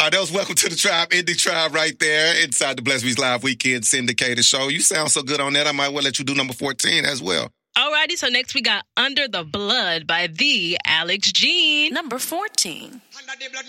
That was Welcome to the Tribe, Indie Tribe right there inside the Bless Beats Live Weekend Syndicated Show. You sound so good on that, I might well let you do number 14 as well. Alrighty, so next we got Under the Blood by the Alex Jean. Number 14. Under the blood,